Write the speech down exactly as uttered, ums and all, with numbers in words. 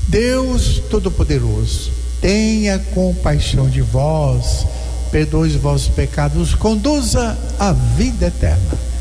Deus Todo-Poderoso, tenha compaixão de vós, perdoe os vossos pecados, conduza a vida eterna.